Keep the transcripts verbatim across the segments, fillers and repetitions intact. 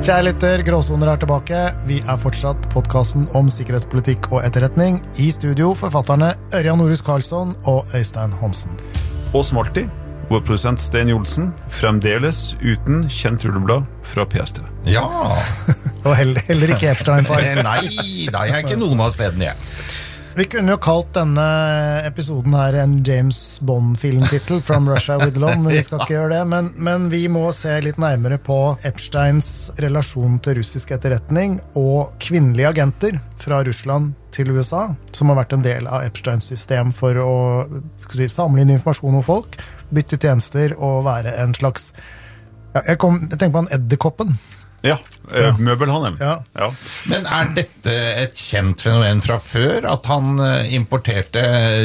Kjære lytter, Gråsoner er tilbake. Vi er fortsatt podcasten om sikkerhetspolitikk og etterretning. I studio forfatterne Ørjan Norhus Karlsson og Øystein Hansen. Og som alltid, vår produsent Sten Jolsen, fremdeles uten kjent rulleblad fra P S T. Ja. Og heller, heller ikke Epstein faktisk. Nei, da er jeg ikke noen av stedene jeg. Vi kunne jo kalt denne episoden her en James Bond-filmtitel, From Russia with Love, men vi skal ikke gjøre det. Men, men vi må se litt nærmere på Epsteins relasjon til russisk etterretning og kvinnelige agenter fra Russland til U S A, som har vært en del av Epsteins system for å si, samle inn informasjon om folk, bytte tjenester og være en slags... Ja, jeg, kom, jeg tenker på han Edderkoppen. Ja, ja. Møbelhandel. Ja. Ja. Men er dette et kjent fenomen fra før, at han importerte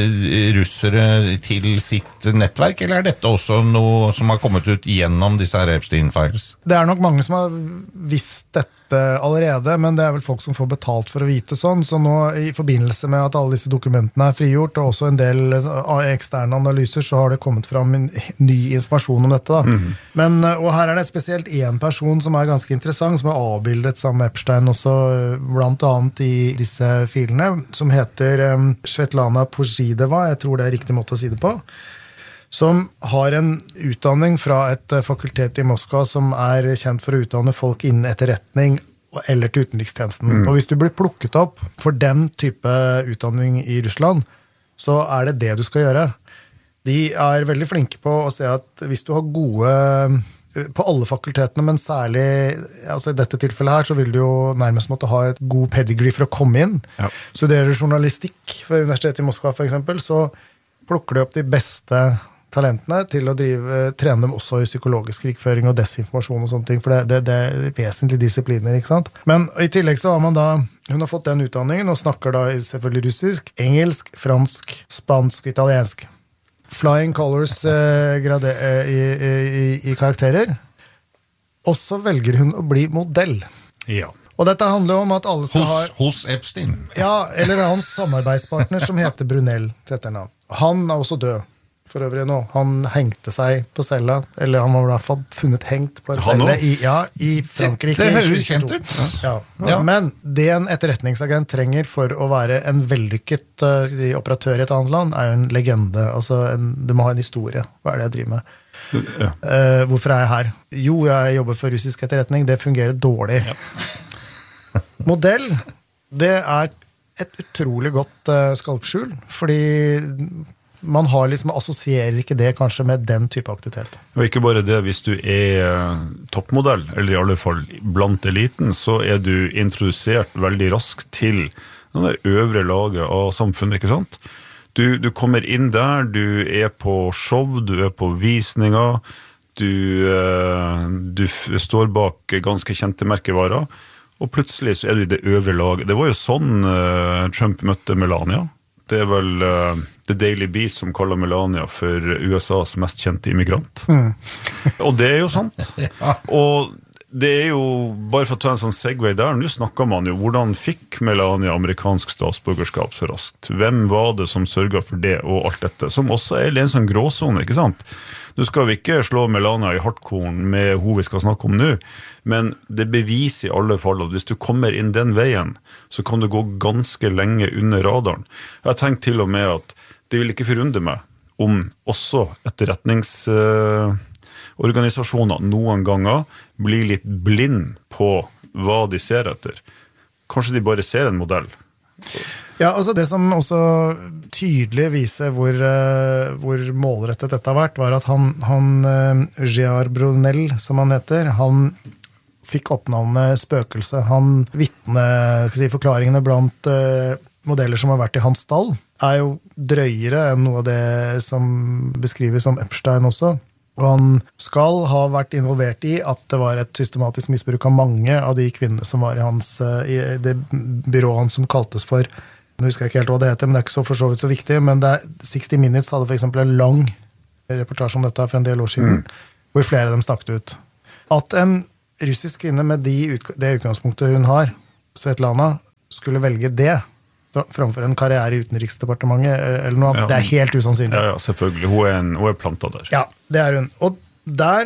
russere til sitt nettverk, eller er dette også noe som har kommet ut gjennom disse her Epstein-files? Det er nok mange som har visst dette allerede, men det er vel folk som får betalt for å vite sånn, så nå i forbindelse med at alle disse dokumentene er frigjort, og også en del eksterne analyser, så har det kommet fram ny informasjon om dette. Da. Mm. Men, og her er det spesielt en person som er ganske interessant, som er avbildet sammen med Epstein også, blant annet i disse filene, som heter um, Svetlana Pozhideva, jeg tror det er riktig måte å si det på, som har en utdanning fra et fakultet i Moskva som er kjent for å utdanne folk innen etterretning eller til utenrikstjenesten. Mm. Og hvis du blir plukket opp for den type utdanning i Russland, så er det det du skal gjøre. De er veldig flinke på å se at hvis du har gode, på alle fakultetene, men særlig altså i dette tilfellet her, så vil du jo nærmest måtte ha et god pedigree for å komme inn. Ja. Studerer journalistikk ved Universitetet i Moskva for eksempel, så plukker du opp de beste talentene til å drive, trene dem også i psykologisk krigføring og desinformasjon og sånne ting, for det, det, det er vesentlige disipliner, ikke sant? Men i tillegg så har man da, hun har fått den utdanningen og snakker da selvfølgelig russisk, engelsk, fransk, spansk og italiensk. Flying colors eh, grade, eh, i, i, i karakterer. Og så velger hun å bli modell. Ja. Og dette handler om at alle skal hos, ha... Hos Epstein. Ja, eller hans samarbeidspartner som heter Brunel til etternavn. Han er også død. For øvrig nå. Han hengte seg på cella, eller han var i hvert fall funnet hengt på en celle i, ja, i Frankrike. Det, det høres kjent ut. Ja. Ja. Men det en etterretningsagent trenger for å være en vellykket uh, operatør i et annet land, er jo en legende. Altså, en, du må ha en historie. Hva er det jeg driver med? Ja. Uh, hvorfor er jeg her? Jo, jeg jobber for russisk etterretning. Det fungerer dårlig. Ja. Modell, det er et utrolig godt uh, skalkskjul, fordi man har liksom, assosierer ikke det kanskje med den type aktivitet. Og ikke bare det, hvis du er toppmodell, eller i alle fall blant eliten, så er du introdusert veldig raskt til den der øvre laget av samfunnet, ikke sant? Du, du kommer inn der, du er på show, du er på visninger, du, du står bak ganske kjente merkevarer, og plutselig så er du i det øvre laget. Det var jo sånn Trump møtte Melania. Det er vel uh, The Daily Beast som kaller Melania for U S A's mest kjente immigrant. Mm. Og det er jo sant. Ja. Og det er jo, bare for å ta en sånn segway der, nå snakker man jo, hvordan fikk Melania amerikansk statsborgerskap så raskt? Hvem var det som sørget for det og alt dette? Som også er en sånn gråzone, ikke sant? Nå skal vi ikke slå Melania i hardkorn med hun vi skal snakke om nå, men det beviser i alle fall at hvis du kommer inn den veien, så kan du gå ganske lenge under radaren. Jeg har tenkt til og med at det vil ikke forundre meg om også etterretningsorganisasjoner uh, noen ganger blir litt blind på hva de ser etter. Kanskje de bare ser en modell. Ja, altså det som også tydelig viser hvor, uh, hvor målrettet dette har vært, var at han, han uh, Gérard Brunel, som han heter, han fikk oppnavnet Spøkelse. Han vittne, si, forklaringene blant uh, modeller som har vært i hans stall, er jo drøyere enn noe av det som beskrives som Epstein også. Og han skal ha vært involvert i at det var et systematisk misbruk av mange av de kvinnene som var i, hans, i det byrået han som kaltes for, nå husker jeg ikke helt hva det heter, men det er ikke så for så vidt så viktig, men det er, sixty minutes hadde for eksempel en lang reportasje om dette for en del år siden, mm. hvor flere av dem stakket ut. At en russisk kvinne med de, det utgangspunktet hun har, Svetlana, skulle velge det, framfor en karriere i utenriksdepartementet eller noe, ja. Det er helt usannsynlig. Ja, ja, selvfølgelig. Hun er, en, hun er plantet der. Ja, det er hun. Og der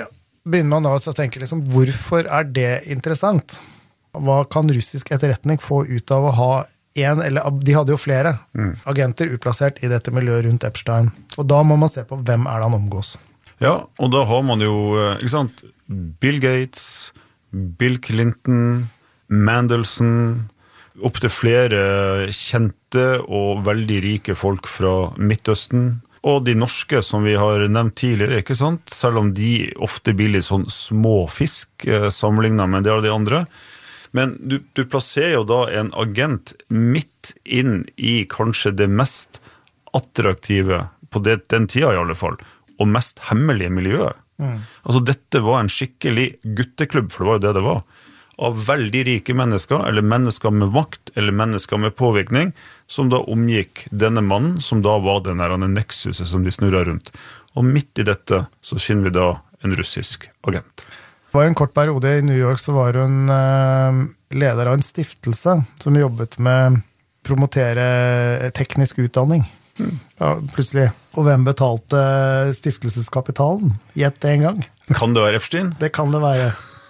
begynner man da å tenke liksom, hvorfor er det interessant? Hva kan russisk etterretning få ut av å ha en, eller de hadde jo flere mm. agenter utplassert i dette miljøet rundt Epstein. Og da må man se på hvem er det han omgås. Ja, og da har man jo, ikke sant, Bill Gates, Bill Clinton, Mandelson, opp til flere kjente og veldig rike folk fra Midtøsten, og de norske som vi har nevnt tidligere, ikke sant? Selv om de ofte blir litt sånn små fisk eh, sammenlignet med det og de andre. Men du, du plasserer jo da en agent midt inn i kanskje det mest attraktive, på det, den tida i alle fall, og mest hemmelige miljøet. Mm. Altså dette var en skikkelig gutteklubb, for det var jo det det var, av veldig rike mennesker, eller mennesker med makt, eller mennesker med påvirkning, som da omgikk denne mannen, som da var den der nexuset som de snurret rundt. Og midt i dette så finner vi da en russisk agent. Det var en kort periode i New York, så var hun eh, leder av en stiftelse som jobbet med promotere teknisk utdanning. Mm. Ja, plutselig. Og hvem betalte stiftelseskapitalen? Gjett det en gang. Kan det være Epstein? Det kan det være.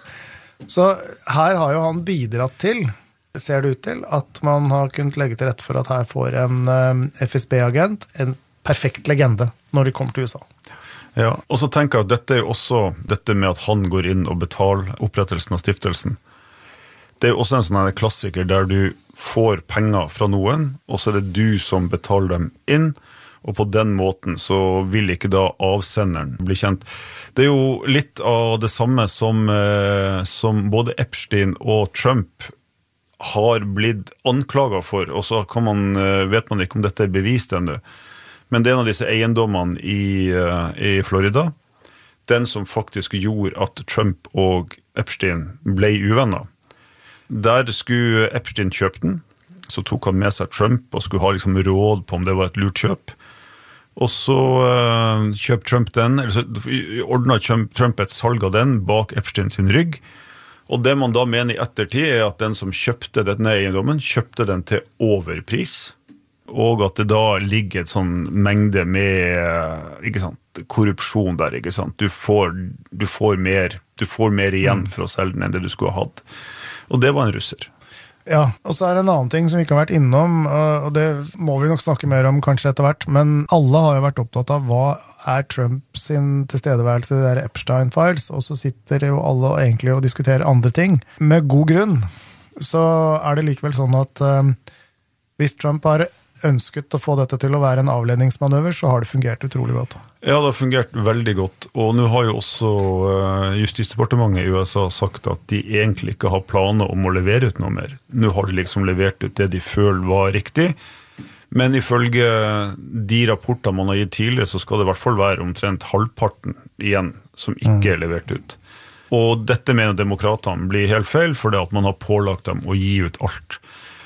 Så her har jo han bidratt til, ser det ut til, at man har kunnet legge til rette for at her får en um, F S B-agent en perfekt legende når de kommer til U S A. Ja, og så tenker jeg at dette er jo også dette med at han går inn og betaler opprettelsen av stiftelsen. Det er jo også en sånn her klassiker der du får penger fra noen, og så er det du som betaler dem inn, og på den måten så vil ikke da avsenderen bli kjent. Det er jo litt av det samme som, eh, som både Epstein og Trump har blitt anklaget for, og så kan man, vet man ikke om dette er bevist ennå. Men det er en av disse eiendommene i, i Florida, den som faktisk gjorde at Trump og Epstein ble uvenner. Der skulle Epstein kjøpe den, så tok han med seg Trump og skulle ha liksom råd på om det var et lurt kjøp. Og så uh, kjøpte Trump den, eller så ordnet Trump, Trump et salg av den bak Epstein sin rygg. Og det man da mener i ettertid er at den som kjøpte denne eiendommen, kjøpte den til overpris, og at det da ligger et sånn mengde med, ikke sant, korrupsjon der, ikke sant. Du får, du får mer, du får mer igjen for å selge den enn det du skulle ha hatt. Og det var en russer. Ja, og så er det en annen ting som vi ikke har vært innom, og det må vi nok snakke mer om kanskje etter hvert, men alle har jo vært opptatt av hva er Trump sin tilstedeværelse i de der Epstein-files, og så sitter jo alle egentlig og diskuterer andre ting. Med god grunn så er det likevel sånn at um, hvis Trump har ønsket å få dette til å være en avledningsmanøver, så har det fungert utrolig godt. Ja, det har fungert veldig godt, og nå har jo også Justisdepartementet i U S A sagt at de egentlig ikke har planer om å levere ut noe mer. Nå har de liksom levert ut det de føler var riktig, men ifølge de rapporter man har gitt tidligere, så skal det i hvert fall være omtrent halvparten igjen som ikke er levert ut. Og dette mener demokratene blir helt feil, fordi at man har pålagt dem å gi ut alt.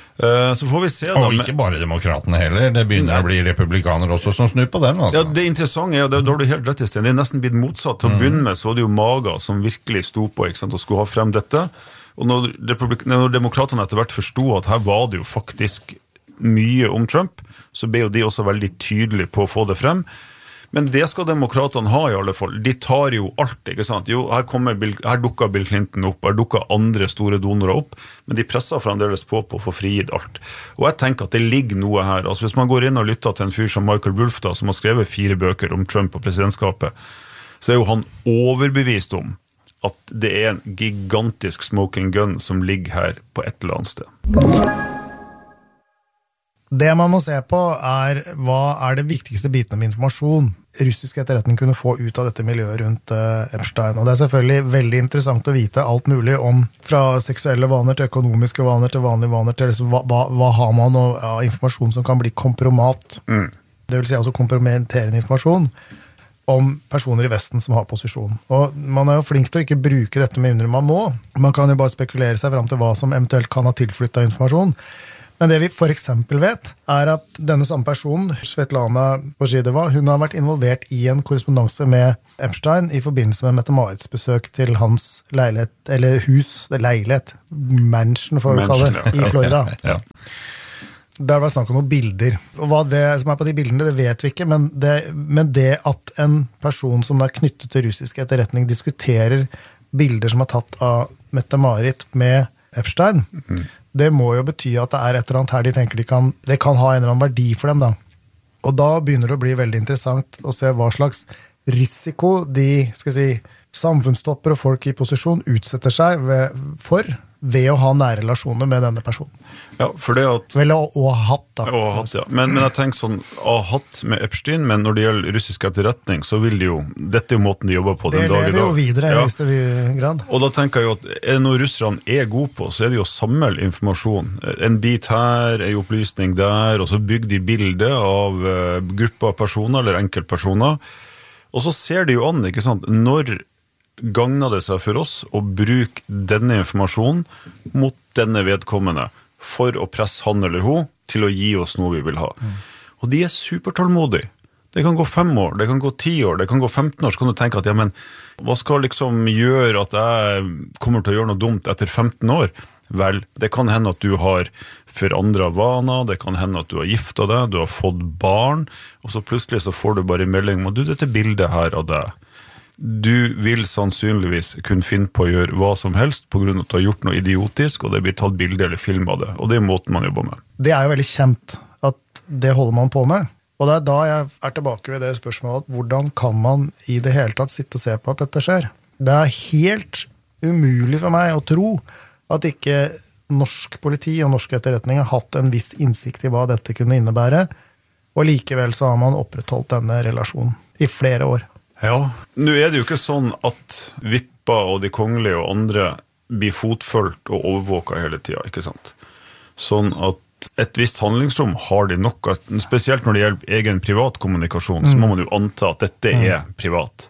Så får vi se da. Og ikke bare demokratene heller, det begynner å bli republikaner også som snur på den. Altså. Ja, det interessante er, det, da har du helt rett i stedet, det er nesten blitt motsatt. Til å begynne med så var det jo Maga som virkelig sto på, ikke sant, og skulle ha frem dette. Og når, når demokratene etter hvert forstod at her var det jo faktisk mye om Trump, så ble jo de også veldig tydelige på å få det frem. Men det skal demokratene ha i alle fall. De tar jo alt, ikke sant? Jo, her, kommer Bill, her dukker Bill Clinton opp, her dukker andre store donorer opp, men de presser fremdeles på på å få frigitt alt. Og jeg tenker at det ligger noe her. Altså, hvis man går inn og lytter til en fyr som Michael Wolff, da, som har skrevet fire bøker om Trump og presidentskapet, så er jo han overbevist om at det er en gigantisk smoking gun som ligger her på et eller annet sted. Det man må se på er hva er det viktigste biten av informasjon russisk etterretning kunne få ut av dette miljøet rundt uh, Epstein. Og det er selvfølgelig veldig interessant å vite alt mulig om fra seksuelle vaner til økonomiske vaner til vanlige vaner til liksom, hva, hva, hva har man av ja, informasjon som kan bli kompromat. Mm. Det vil si altså kompromitterende informasjon om personer i Vesten som har posisjon. Og man er jo flink til å ikke bruke dette med mindre man må. Man kan jo bare spekulere seg frem til hva som eventuelt kan ha tilflyttet informasjon. Men det vi for eksempel vet, er at denne samme personen, Svetlana Bozhidova, hun har vært involvert i en korrespondanse med Epstein i forbindelse med Mette-Marits besøk til hans leilighet, eller hus, det leilighet, mansion for å kalle det, i Florida. Ja. Det var snakk om noen bilder. Og hva det som er på de bildene, det vet vi ikke, men det, men det at en person som er knyttet til russisk etterretning diskuterer bilder som er tatt av Mette-Marit med Epstein, mm. det må jo bety at det er et eller annet her de tenker de kan, det kan ha en eller annen verdi for dem da. Og da begynner det å bli veldig interessant å se hva slags risiko de, skal jeg si, samfunnstopper og folk i posisjon utsetter seg ved, for ved å ha nære relasjoner med denne personen. Ja, for det at... Vel, å, å ha hatt da. Å ha hatt, ja. Men, men jeg tenker sånn, å ha hatt med Epstein, men når det gjelder russisk etterretning, så vil de jo, dette er jo måten de jobber på den dag i dag. Det lever jo videre i høyeste grad. Og da tenker jeg jo at er det noe russerne er gode på, så er det jo å samle informasjon. En bit her, en opplysning der, og så bygger de bilder av uh, grupper av personer, eller enkeltpersoner. Og så ser de jo an, ikke sant, når gagner det seg for oss å bruke denne informasjonen mot denne vedkommende for å presse han eller hun til å gi oss noe vi vil ha. Mm. Og de er supertålmodige. Det kan gå fem år, det kan gå ti år, det kan gå femten år, så kan du tenke at ja, men hva skal liksom gjøre at jeg kommer til å gjøre noe dumt etter femten år? Vel, det kan hende at du har forandret vaner, det kan hende at du har giftet deg, du har fått barn, og så plutselig så får du bare melding om at du, dette bildet her av deg. Du vil sannsynligvis kunne finne på å gjøre hva som helst på grunn av at du har gjort noe idiotisk, og det blir tatt bilde eller film av det. Og det er måten man jobber med. Det er jo veldig kjent at det holder man på med. Og det er da jeg er tilbake ved det spørsmålet, hvordan kan man i det hele tatt sitte og se på at dette skjer? Det er helt umulig for meg å tro at ikke norsk politi og norsk etterretning har hatt en viss innsikt i hva dette kunne innebære, og likevel så har man opprettholdt denne relasjonen i flere år. Ja, nå er det jo ikke sånn at Vippa og de kongelige og andre blir fotfølt og overvåket hele tiden, ikke sant? Sånn at et visst handlingsrom har de nok, spesielt når det gjelder egen privat kommunikasjon, mm. så må man jo anta at dette mm. er privat.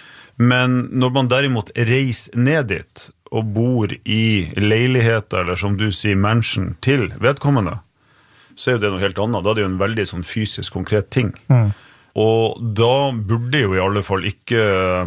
Men når man derimot reiser ned dit og bor i leiligheter, eller som du sier, mansion til vedkommende, så er jo det noe helt annet. Da er det jo en veldig sånn fysisk konkret ting. Mm. Og da burde jo i alle fall ikke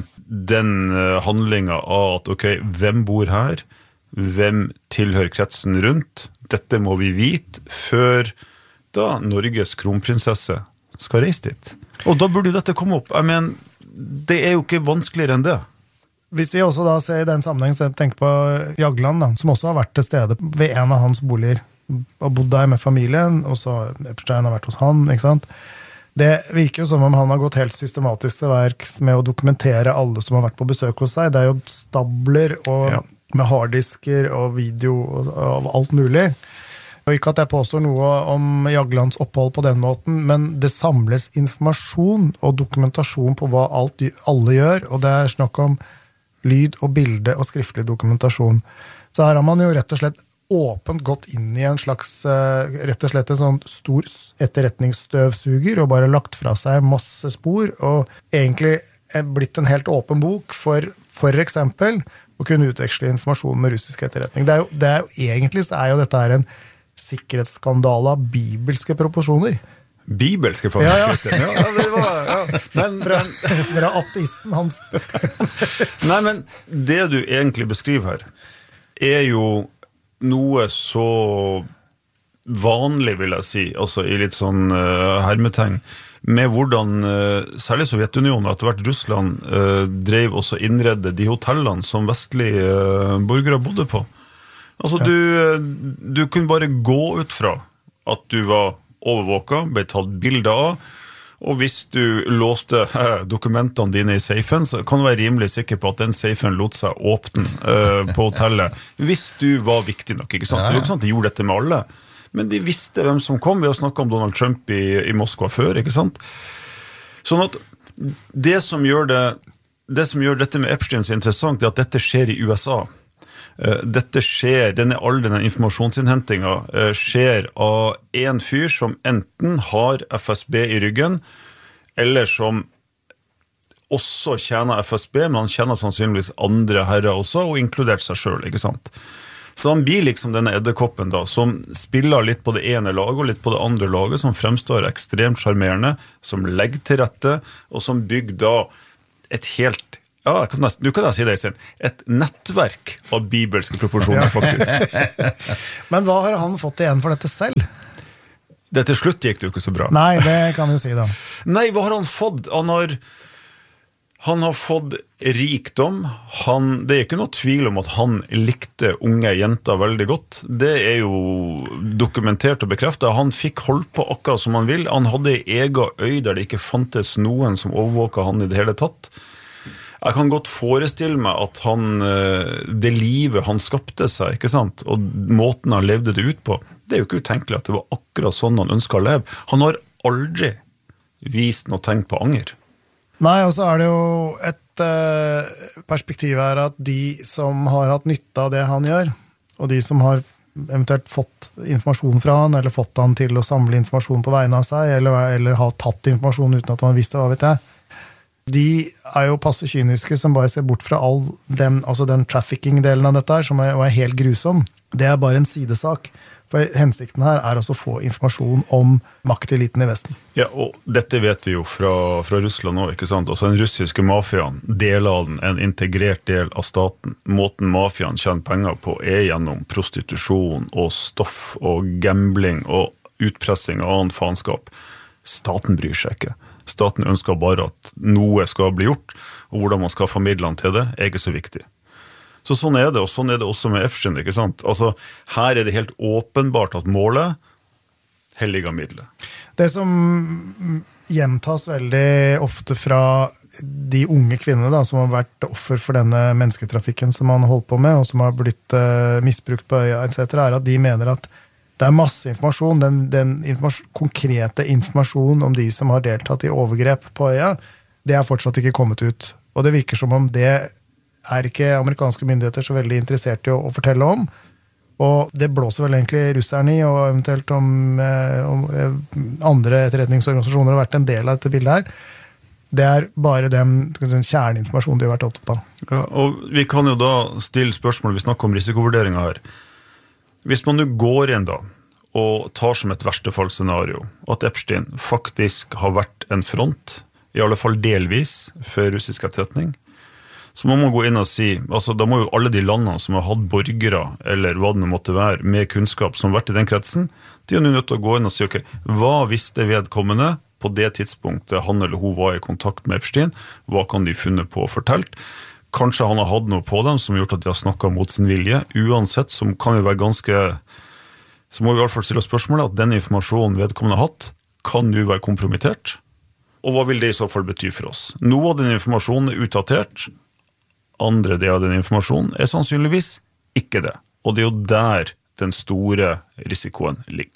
den handlingen av at ok, hvem bor her, hvem tilhører kretsen rundt, dette må vi vite før da Norges kronprinsesse skal reise dit. Og da burde jo dette komme opp. Jeg mener, det er jo ikke vanskeligere enn det. Hvis vi også da ser i den sammenhengen, så tenker på Jagland, da, som også har vært til stede ved en av hans boliger, og bodd der med familien, og så Epstein har vært hos han, ikke sant? Det virker jo som om han har gått helt systematisk til verks med å dokumentere alle som har vært på besøk hos seg. Det er jo stabler og, ja. med harddisker og video og, og alt mulig. Og ikke at jeg påstår noe om Jaglands opphold på den måten, men det samles informasjon og dokumentasjon på hva alt, alle gjør, og det er snakk om lyd og bilde og skriftlig dokumentasjon. Så her har man jo rett og slett åpent gått inn i en slags, rett og slett en sånn stor etterretningsstøvsuger, og bare lagt fra seg masse spor, og egentlig blitt en helt åpen bok for, for eksempel, å kunne utveksle informasjon med russisk etterretning. Det er jo, det er jo, egentlig så er jo dette her en sikkerhetsskandale av bibelske proporsjoner. Bibelske faktisk? Ja, ja. ja, det var, ja. Men, fra, fra ateisten hans. Nei, men det du egentlig beskriver her, er jo noe så vanlig, vil jeg si, altså i litt sånn uh, hermetegn, med hvordan uh, særlig Sovjetunionen, etter hvert Russland, uh, drev også innredde de hotellene som vestlige uh, borgere bodde på. Altså, ja. du, du kunne bare gå ut fra at du var overvåket, ble tatt bilder av, og hvis du låste eh, dokumentene dine i safen, så kan du være rimelig sikker på at den safen lot seg åpne eh, på hotellet, hvis du var viktig nok, ikke sant? Ja, ja. Det var ikke sant at de gjorde dette med alle, men de visste hvem som kom. Vi har snakket om Donald Trump i, i Moskva før, ikke sant? Sånn at det som gjør, det, det som gjør dette med Epstein så interessant, er at dette skjer i U S A. Dette skjer, denne all denne informasjonsinnhentingen skjer av en fyr som enten har F S B i ryggen, eller som også tjener F S B, men han tjener sannsynligvis andre herrer også, og inkludert seg selv, ikke sant? Så han blir liksom denne edderkoppen da, som spiller litt på det ene laget og litt på det andre laget, som fremstår ekstremt charmerende, som legger til rette, og som bygger da et helt Ja, jeg kan nesten, du kan da si det, Øystein. Et nettverk av bibelske proporsjoner, faktisk. Men hva har han fått igjen for dette selv? Det til slutt gikk det jo ikke så bra. Nei, det kan vi jo si da. Nei, hva har han fått? Han har, han har fått rikdom. Han, det er ikke noe tvil om at han likte unge jenter veldig godt. Det er jo dokumentert og bekreftet. Han fikk holdt på akkurat som han vil. Han hadde en egen øy der det ikke fantes noen som overvåket han i det hele tatt. Jeg kan godt forestille meg at han, det livet han skapte seg, ikke sant? Og måten han levde det ut på, det er jo ikke utenkelig at det var akkurat sånn han ønsket å leve. Han har aldri vist noe tegn på anger. Nei, og så er det jo et uh, perspektiv her at de som har hatt nytte av det han gjør, og de som har eventuelt fått informasjon fra han, eller fått han til å samle informasjon på vegne av seg, eller, eller har tatt informasjon uten at han visste hva vet jeg, de er jo passe kyniske som bare ser bort fra all den, altså den trafficking-delen av dette her, som er, er helt grusom. Det er bare en sidesak. For hensikten her er også å få informasjon om makteliten i Vesten. Ja, og dette vet vi jo fra, fra Russland nå, ikke sant? Altså den russiske mafiaen, deler av den, en integrert del av staten. Måten mafiaen tjener penger på er gjennom prostitusjon og stoff og gambling og utpressing og annen faenskap. Staten bryr seg ikke. Staten ønsker bare at noe skal bli gjort, og hvordan man skal få midlene til det, er ikke så viktig. Så sånn er det, og sånn er det også med Epstein, ikke sant? Altså, her er det helt åpenbart at målet helliger middelet. Det som gjentas veldig ofte fra de unge kvinnene da, som har vært offer for denne mennesketrafikken som man holdt på med, og som har blitt uh, misbrukt på øya, et cetera, er at de mener at det er masse informasjon, den, den informasjon, konkrete informasjon om de som har deltatt i overgrep på øya, det er fortsatt ikke kommet ut. Og det virker som om det er ikke amerikanske myndigheter så veldig interessert i å, å fortelle om. Og det blåser vel egentlig russerne i, og eventuelt om, om andre etterretningsorganisasjoner har vært en del av dette bildet her. Det er bare den kjerneinformasjonen de har vært opptatt av. Ja, og vi kan jo da stille spørsmål, vi snakker om risikovurderinger her. Hvis man nå går inn da, og tar som et verstefallsscenario, at Epstein faktisk har vært en front, i alle fall delvis, for russisk etterretning, så må man gå inn og si, altså da må jo alle de landene som har hatt borgere, eller hva det måtte være, med kunnskap som har vært i den kretsen, de er nå nødt til å gå inn og si, ok, hva visste vedkommende på det tidspunktet han eller hun var i kontakt med Epstein, hva kan de funne på og fortalt? Kanskje han har hatt noe på dem som har gjort at de har snakket mot sin vilje. Uansett, så kan vi være ganske, så må vi i hvert fall stille spørsmålet at den informasjonen vedkommende har hatt, kan jo være kompromittert. Og hva vil det i så fall bety for oss? Noe av den informasjonen er utdatert, andre del av den informasjonen er sannsynligvis ikke det. Og det er jo der den store risikoen ligger.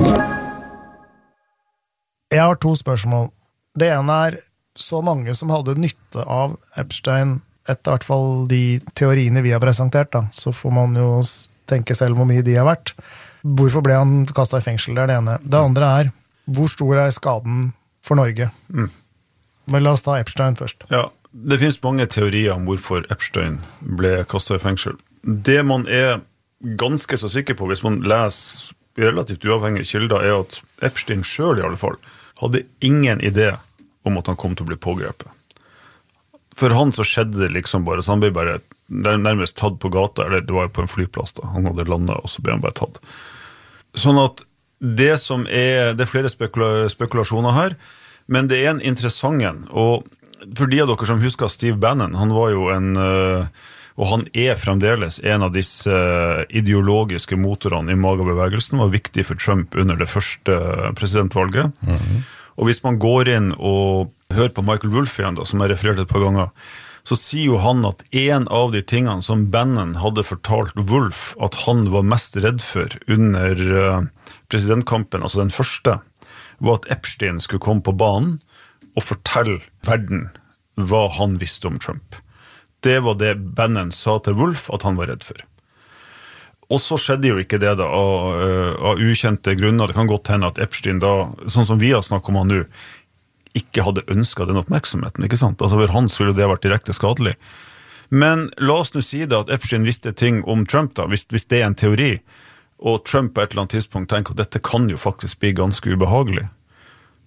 Jeg har to spørsmål. Det ene er så mange som hadde nytte av Epstein, etter hvert fall de teoriene vi har presentert, da, så får man jo tenke selv hvor mye de har vært. Hvorfor ble han kastet i fengsel? Det er det ene. Det andre er, hvor stor er skaden for Norge? Mm. Men la oss ta Epstein først. Ja, det finnes mange teorier om hvorfor Epstein ble kastet i fengsel. Det man er ganske så sikker på, hvis man leser relativt uavhengige kilder, er at Epstein selv i alle fall hadde ingen idé om at han kom til å bli pågrepet. For han så skjedde det liksom bare, så han ble bare nærmest tatt på gata, eller det var jo på en flyplass da, han hadde landet, og så ble han bare tatt. Sånn at det som er, det er flere spekula- spekulasjoner her, men det er en interessant en, og for de av dere som husker Steve Bannon, han var jo en, og han er fremdeles en av disse ideologiske motorene i magebevegelsen, var viktig for Trump under det første presidentvalget. Mm-hmm. Og hvis man går inn og hører på Michael Wolff igjen, da, som jeg refererte et par ganger, så sier jo han at en av de tingene som Bannon hadde fortalt Wolff at han var mest redd for under presidentkampen, altså den første, var at Epstein skulle komme på banen og fortelle verden hva han visste om Trump. Det var det Bannon sa til Wolff at han var redd for. Og så skjedde jo ikke det da, av, av ukjente grunner. Det kan godt hende at Epstein da, sånn som vi har snakket om han nå, ikke hadde ønsket den oppmerksomheten, ikke sant? Altså for hans ville det vært direkte skadelig. Men la oss nå si det at Epstein visste ting om Trump da, hvis, hvis det er en teori, og Trump på et eller annet tidspunkt tenker at dette kan jo faktisk bli ganske ubehagelig.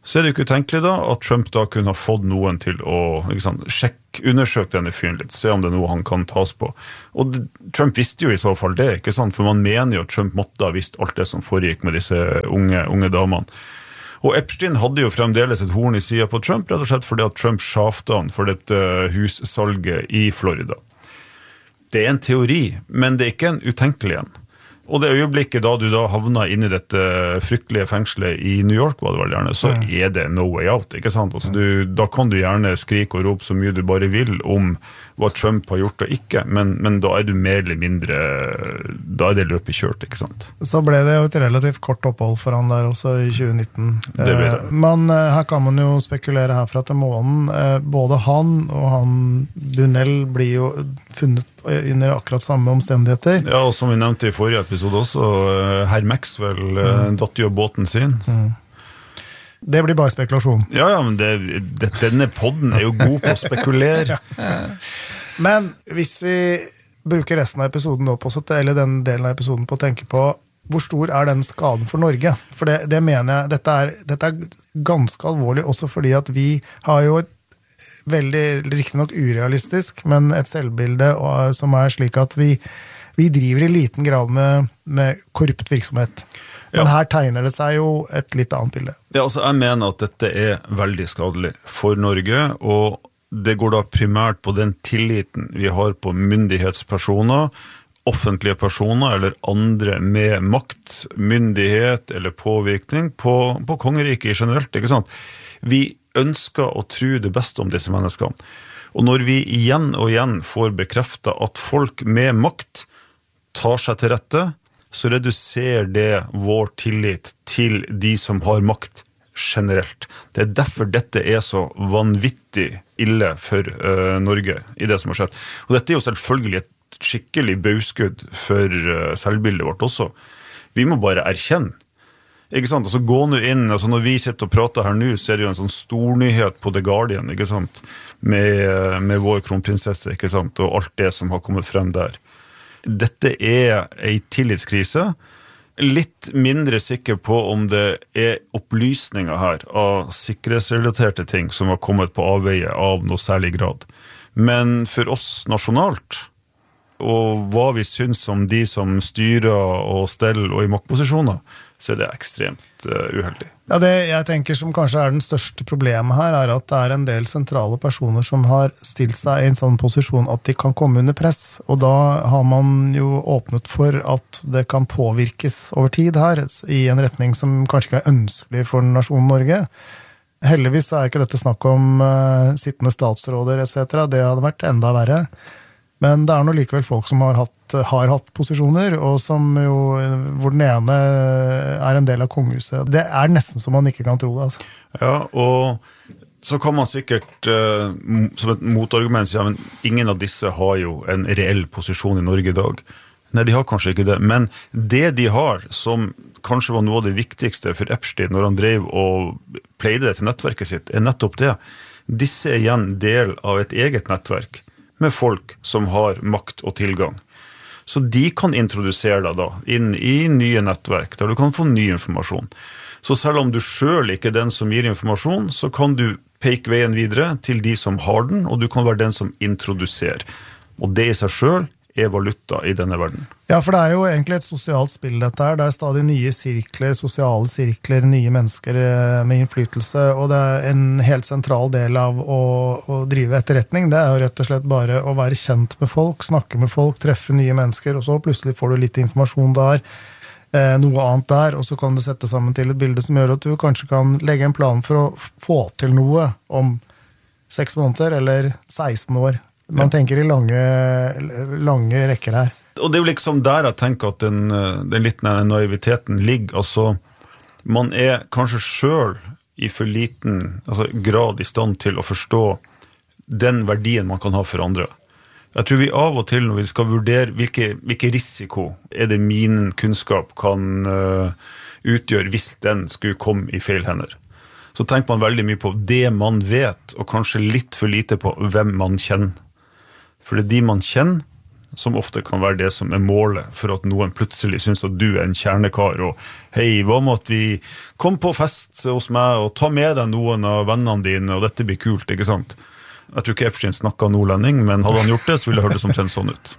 så er det jo ikke utenkelig da at Trump da kunne ha fått noen til å ikke sant, sjekke, undersøke denne fyren litt, se om det er noe han kan tas på. Og det, Trump visste jo i så fall det, ikke sant? For man mener jo at Trump måtte ha visst alt det som foregikk med disse unge, unge damene. Og Epstein hadde jo fremdeles et horn i siden på Trump, rett og slett fordi at Trump skjafte han for dette hussalget i Florida. Det er en teori, men det er ikke en utenkelig en. Og det øyeblikket da du da havner inn i dette fryktelige fengselet i New York, var det vel gjerne, så er det no way out, ikke sant? Altså du, da kan du gjerne skrike og rope så mye du bare vil om hva Trump har gjort og ikke, men, men da er du mer eller mindre, da er det løpet kjørt, ikke sant? Så ble det jo et relativt kort opphold for han der også i tjue nitten. Det ble det. Men her kan man jo spekulere herfra til månen. Både han og han Bunnell blir jo funnet under akkurat samme omstendigheter. Ja, og som vi nevnte i forrige episode også, herr Maxwell mm. datt jo båten sin. Mm. Det blir bare spekulasjon. Ja, ja, men det, det, denne podden er jo god på å spekulere. Men hvis vi bruker resten av episoden nå på, eller den delen av episoden på å tenke på, hvor stor er den skaden for Norge? For det, det mener jeg, dette er, dette er ganske alvorlig, også fordi at vi har jo et veldig, riktig nok urealistisk, men et selvbilde som er slik at vi, vi driver i liten grad med, med korrupt virksomhet. Men ja. Her tegner det seg jo et litt annet bilde. Ja, altså jeg mener at dette er veldig skadelig for Norge, og det går da primært på den tilliten vi har på myndighetspersoner, offentlige personer eller andre med makt, myndighet eller påvirkning på, på kongeriket generelt, ikke sant? Vi ønsker å tro det beste om disse menneskene. Og når vi igjen og igjen får bekreftet at folk med makt tar seg til rette, så reduserer det vår tillit til de som har makt generelt. Det er derfor dette er så vanvittig ille for uh, Norge i det som har skjedd. Og dette er jo selvfølgelig et skikkelig bauskudd for uh, selvbildet vårt også. Vi må bare erkjenne. Ikke sant? Altså, gå nå inn, altså, når vi sitter og prater her nå, så er det jo en sånn stor nyhet på The Guardian, ikke sant? Med, med vår kronprinsesse, ikke sant? Og alt det som har kommet frem der. Dette er en tillitskrise. Litt mindre sikker på om det er opplysninger her av sikkerhetsrelaterte ting som har kommet på avveie av noe særlig grad. Men for oss nasjonalt, og hva vi synes om de som styrer og steller og i maktposisjoner, så er det ekstremt uh, uheldig. Ja, det jeg tenker som kanskje er den største problemet her, er at det er en del sentrale personer som har stilt seg i en sånn posisjon at de kan komme under press, og da har man jo åpnet for at det kan påvirkes over tid her, i en retning som kanskje ikke er ønskelig for nasjonen Norge. Heldigvis er ikke dette snakk om uh, sittende statsråder et cetera. Det hadde vært enda verre. Men det er nå likevel folk som har hatt, har hatt posisjoner, og som jo, hvor den ene er en del av kongehuset. Det er nesten som man ikke kan tro det. Altså. Ja, og så kan man sikkert uh, som et motargument si, ja, men ingen av disse har jo en reell posisjon i Norge i dag. Nei, de har kanskje ikke det, men det de har, som kanskje var noe av det viktigste for Epstein når han drev og pleide det til nettverket sitt, er nettopp det. Disse er igjen del av et eget nettverk, med folk som har makt og tilgang. Så de kan introdusere deg da inn i nye nettverk, der du kan få ny informasjon. Så selv om du selv ikke er den som gir informasjon, så kan du peke veien videre til de som har den, og du kan være den som introduserer. Og det i seg selv er valuta i denne verden. Ja, for det er jo egentlig et sosialt spill dette her. Det er stadig nye sirkler, sosiale sirkler, nye mennesker med innflytelse, og det er en helt sentral del av å, å drive etterretning. Det er jo rett og slett bare å være kjent med folk, snakke med folk, treffe nye mennesker, og så plutselig får du litt informasjon der, eh, noe annet der, og så kan du sette sammen til et bilde som gjør at du kanskje kan legge en plan for å få til noe om seks måneder eller seksten år. Man tenker i lange, lange rekker her. Og det er jo liksom der jeg tenker at den, den litt naiviteten ligger. Altså, man er kanskje selv i for liten altså, grad i stand til å forstå den verdien man kan ha for andre. Jeg tror vi av og til når vi skal vurdere hvilke, hvilke risiko er det min kunnskap kan uh, utgjøre hvis den skulle komme i feil hender. Så tenker man veldig mye på det man vet, og kanskje litt for lite på hvem man kjenner. For det er de man kjenner som ofte kan være det som er målet for at noen plutselig synes at du er en kjernekar, og hei, hva med at vi kom på fest hos meg og ta med deg noen av vennene dine, og dette blir kult, ikke sant? Jeg tror ikke Epstein snakket nordlending, men hadde han gjort det, så ville det hørtes omtrent sånn ut.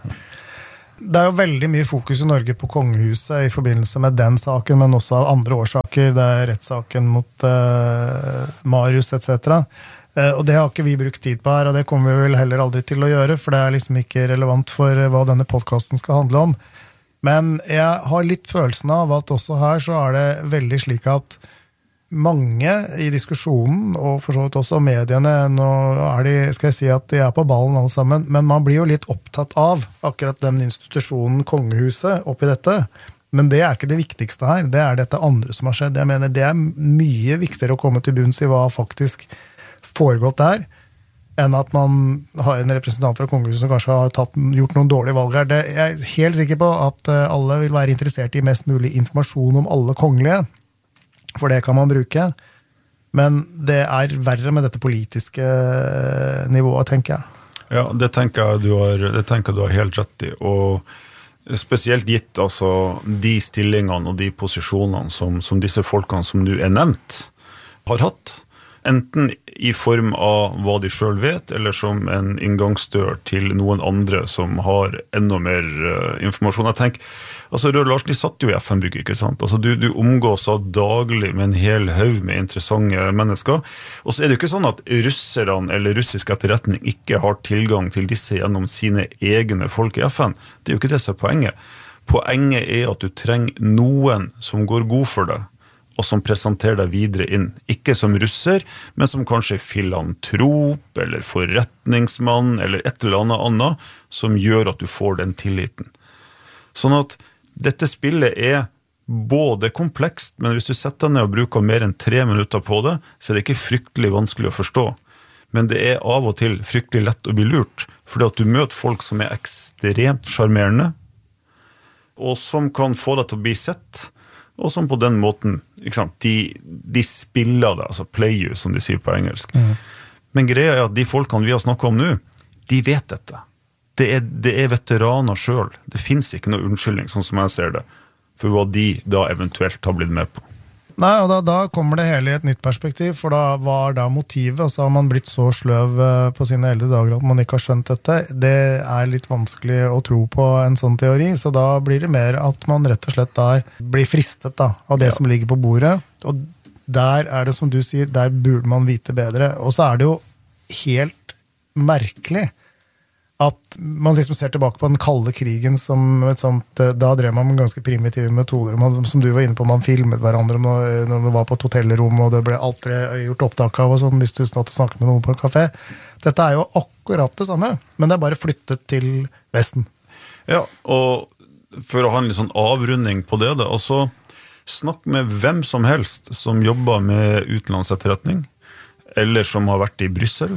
Det er jo veldig mye fokus i Norge på kongehuset i forbindelse med den saken, men også av andre årsaker. Det er rettssaken mot uh, Marius et cetera. Uh, og det har ikke vi brukt tid på her, og det kommer vi vel heller aldri til å gjøre, for det er liksom ikke relevant for uh, hva denne podcasten skal handle om. Men jeg har litt følelsen av at også her så er det veldig slik at mange i diskusjonen, og for så vidt også mediene, nå er de, skal jeg si at de er på ballen alle sammen, men man blir jo litt opptatt av akkurat den institusjonen, kongehuset, oppi dette. Men det er ikke det viktigste her, det er dette andre som har skjedd. Jeg mener, det er mye viktigere å komme til bunns i hva faktisk foregått der, enn at man har en representant fra kongehuset som kanskje har tatt, gjort noen dårlige valg her. Det, jeg er helt sikker på at alle vil være interessert i mest mulig informasjon om alle kongelige, for det kan man bruke, men det er verre med dette politiske nivået, tenker jeg. Ja, det tenker jeg du har, det tenker jeg du har helt rett i, og spesielt gitt altså, de stillingene og de posisjonene som, som disse folkene som du er nevnt, har hatt, enten i form av hva de selv vet, eller som en inngangsdør til noen andre som har enda mer uh, informasjon. Jeg tenker, altså Rød Larsen, de satt jo i F N-bygget, ikke sant? Altså du, du omgås av daglig med en hel haug med interessante mennesker, og så er det jo ikke sånn at russerne eller russisk etterretning ikke har tilgang til disse gjennom sine egne folk i F N. Det er jo ikke det som er poenget. Poenget er at du trenger noen som går god for deg, og som presenterer deg videre inn. Ikke som russer, men som kanskje filantrop, eller forretningsmann, eller et eller annet annet, som gjør at du får den tilliten. Sånn at dette spillet er både komplekst, men hvis du setter deg ned og bruker mer enn tre minutter på det, så er det ikke fryktelig vanskelig å forstå. Men det er av og til fryktelig lett å bli lurt, fordi at du møter folk som er ekstremt charmerende, og som kan få deg til å bli sett, og som på den måten, ikke sant, de, de spiller det, altså play you, som de sier på engelsk. Mm. Men greia er at de folkene vi har snakket om nå, de vet dette. Det er, det er veteraner selv. Det finnes ikke noe unnskyldning, sånn som jeg ser det, for hva de da eventuelt har blitt med på. Nei, og da, da kommer det hele i et nytt perspektiv, for da var da motivet, og så har man blitt så sløv på sine eldre dager at man ikke har skjønt dette. Det er litt vanskelig å tro på en sånn teori, så da blir det mer at man rett og slett der blir fristet da, av det ja. Som ligger på bordet, og der er det som du sier, der burde man vite bedre. Og så er det jo helt merkelig at man liksom ser tilbake på den kalde krigen som et sånt, da drev man med ganske primitive metoder, man, som du var inne på, man filmet hverandre når, når man var på et hotellrom, og det ble alt ble gjort opptak av, og sånn, hvis du snart snakket med noen på en kafé. Dette er jo akkurat det samme, men det er bare flyttet til Vesten. Ja, og for å ha en litt sånn avrunding på det, da, altså, snakk med hvem som helst som jobber med utenlandsetterretning, eller som har vært i Brussel,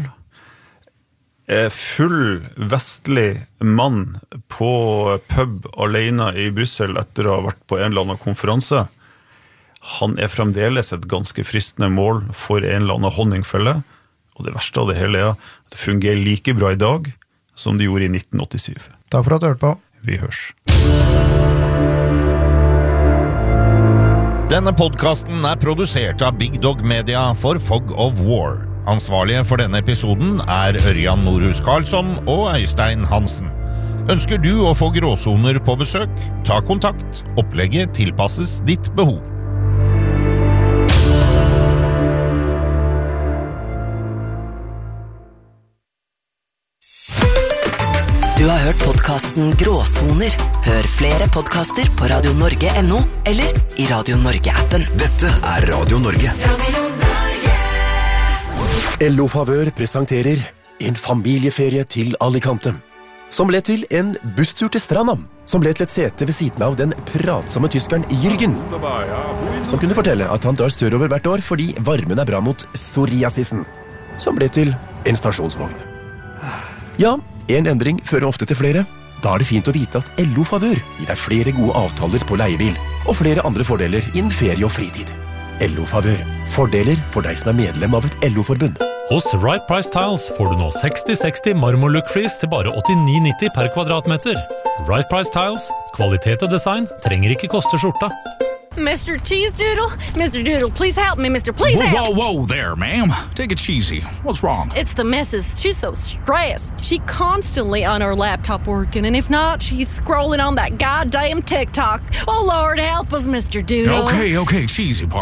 full vestlig mann på pub alene i Brussel etter å ha vært på en eller annen konferanse. Han er fremdeles et ganske fristende mål for en eller annen honningfelle, og det verste av det hele er at det fungerer like bra i dag som det gjorde i nitten åttisyv. Takk for at du hørte på. Vi hørs. Denne podcasten er produsert av Big Dog Media for Fog of War. Ansvarlige for denne episoden er Ørjan Norhus Karlsson og Øystein Hansen. Ønsker du å få gråsoner på besøk? Ta kontakt. Opplegget tilpasses ditt behov. Du har hørt podcasten Gråsoner. Hør flere podcaster på radio norge punktum no eller i Radio Norge-appen. Dette er Radio Norge. L O Favør presenterer en familieferie til Alicante, som ble til en busstur til stranda, som ble til et sete ved siden av den pratsomme tyskeren Jürgen, som kunne fortelle at han drar sørover hvert år fordi varmen er bra mot psoriasisen, som ble til en stasjonsvogn. Ja, en endring fører ofte til flere. Da er det fint å vite at L O Favør gir deg flere gode avtaler på leiebil, og flere andre fordeler innen ferie og fritid. L O Favør. Fordeler for deg som er medlem av et L O-forbund. Hos Right Price Tiles får du nå seksti seksti marmorlook-flis til bare åttini nitti per kvadratmeter. Right Price Tiles, kvalitet og design trenger ikke koste skjorta. Mister Cheese Doodle? Mister Doodle, please help me, Mister Please whoa, help! Whoa, whoa there, ma'am. Take it cheesy. What's wrong? It's the missus. She's so stressed. She constantly on her laptop working, and if not, she's scrolling on that goddamn TikTok. Oh, Lord, help us, Mister Doodle. Okay, okay, cheesy part.